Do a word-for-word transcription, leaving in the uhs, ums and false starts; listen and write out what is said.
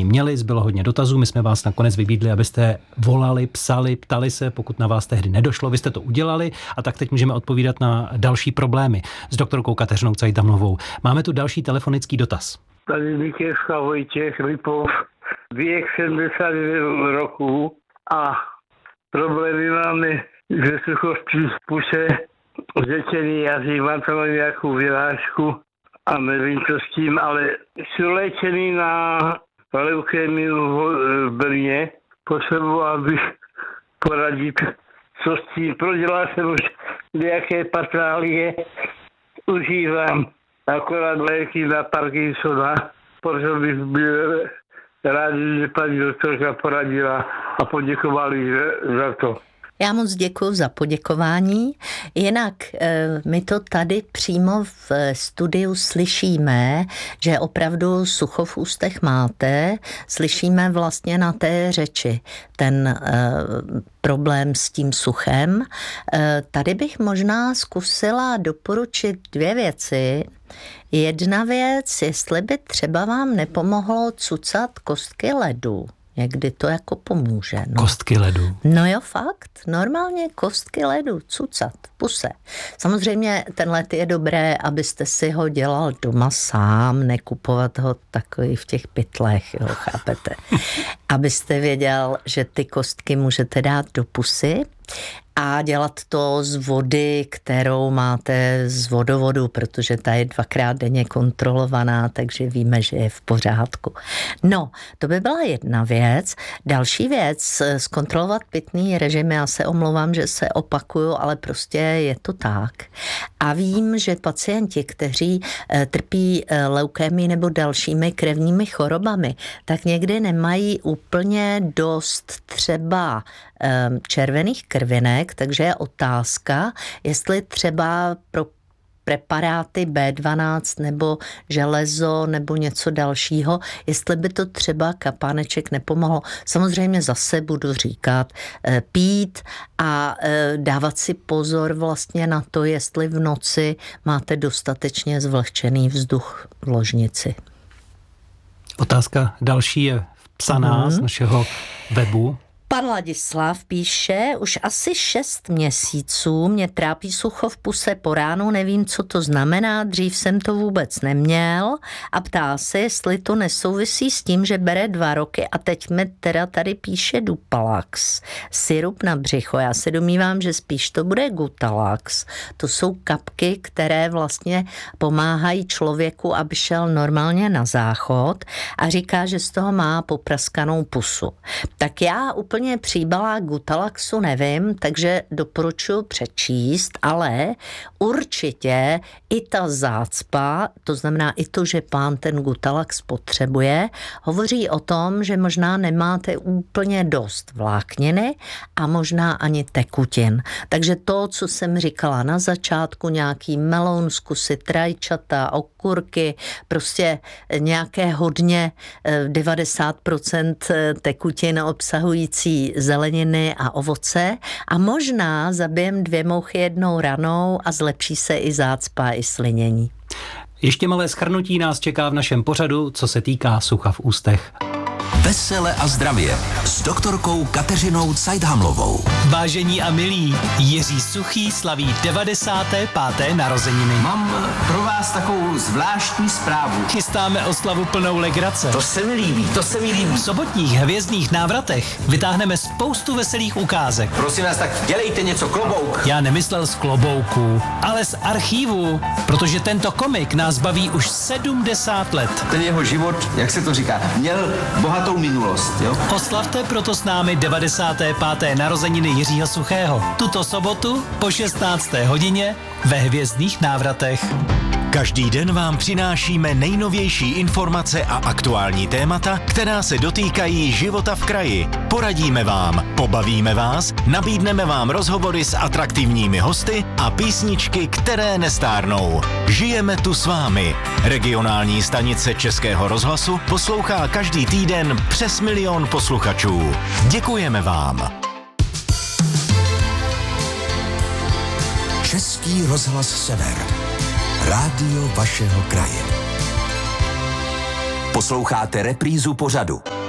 měli, zbylo hodně dotazů, my jsme vás nakonec vybídli, abyste volali, psali, ptali se, pokud na vás tehdy nedošlo, vy jste to udělali a tak teď můžeme odpovídat na další problémy s doktorkou Kateřinou Cajdhamlovou. Máme tu další telefonický dotaz. Tady Mikěvka Vojtěch Lipov, věk sedmdesát roků a problémy máme ze suchosti v puse, řečený jazyk, mám tam nějakou vyhlášku a nevím co s tím, ale jsou léčený na leukémiu v Brně. Potřeboval bych poradit, co s tím. Prodělal jsem už nějaké patálie, užívám akorát léky na Parkinsona, protože bych byl rád, že paní doktorka poradila a poděkovali za to. Já moc děkuji za poděkování. Jinak my to tady přímo v studiu slyšíme, že opravdu sucho v ústech máte. Slyšíme vlastně na té řeči ten problém s tím suchem. Tady bych možná zkusila doporučit dvě věci. Jedna věc, jestli by třeba vám nepomohlo cucat kostky ledu. Někdy to jako pomůže. No. Kostky ledu. No jo, fakt. Normálně kostky ledu, cucat v puse. Samozřejmě ten led je dobré, abyste si ho dělal doma sám, nekupovat ho takový v těch pytlech, jo, chápete. Abyste věděl, že ty kostky můžete dát do pusy a dělat to z vody, kterou máte z vodovodu, protože ta je dvakrát denně kontrolovaná, takže víme, že je v pořádku. No, to by byla jedna věc. Další věc, zkontrolovat pitný režim, já se omlouvám, že se opakuju, ale prostě je to tak. A vím, že pacienti, kteří trpí leukémií nebo dalšími krevními chorobami, tak někdy nemají úplně dost třeba červených krvinek, takže je otázka, jestli třeba pro preparáty bé dvanáct nebo železo nebo něco dalšího, jestli by to třeba kapáneček nepomohlo. Samozřejmě zase budu říkat pít a dávat si pozor vlastně na to, jestli v noci máte dostatečně zvlhčený vzduch v ložnici. Otázka další je psaná hmm. z našeho webu. Pan Ladislav píše, už asi šest měsíců mě trápí sucho v puse po ránu, nevím, co to znamená, dřív jsem to vůbec neměl a ptá se, jestli to nesouvisí s tím, že bere dva roky a teď mi teda tady píše Dupalax, sirup na břicho. Já se domnívám, že spíš to bude Gutalax. To jsou kapky, které vlastně pomáhají člověku, aby šel normálně na záchod a říká, že z toho má popraskanou pusu. Tak já úplně příbalá Gutalaxu nevím, takže doporučuji přečíst, ale určitě i ta zácpa, to znamená i to, že pán ten Gutalax potřebuje, hovoří o tom, že možná nemáte úplně dost vlákniny a možná ani tekutin. Takže to, co jsem říkala na začátku, nějaký meloun, zkusit rajčata, okurky, prostě nějaké hodně devadesát procent tekutin obsahující zeleniny a ovoce a možná zabijem dvě mouchy jednou ranou a zlepší se i zácpa, i slinění. Ještě malé shrnutí nás čeká v našem pořadu, co se týká sucha v ústech. Vesele a zdravě s doktorkou Kateřinou Cajdhamlovou. Vážení a milí, Jiří Suchý slaví devadesáté páté narozeniny. Mám pro vás takovou zvláštní zprávu. Chystáme oslavu plnou legrace. To se mi líbí, to se mi líbí. V sobotních hvězdných návratech vytáhneme spoustu veselých ukázek. Prosím vás, tak dělejte něco, klobouk. Já nemyslel z klobouku, ale z archívu, protože tento komik nás baví už sedmdesát let. Ten jeho život, jak se to říká, měl bohatou minulost, jo? Oslavte proto s námi devadesáté páté narozeniny Jiřího Suchého. Tuto sobotu po šestnácté hodině ve Hvězdných návratech. Každý den vám přinášíme nejnovější informace a aktuální témata, která se dotýkají života v kraji. Poradíme vám, pobavíme vás, nabídneme vám rozhovory s atraktivními hosty a písničky, které nestárnou. Žijeme tu s vámi. Regionální stanice Českého rozhlasu poslouchá každý týden přes milion posluchačů. Děkujeme vám. Český rozhlas Sever. Rádio vašeho kraje. Posloucháte reprízu pořadu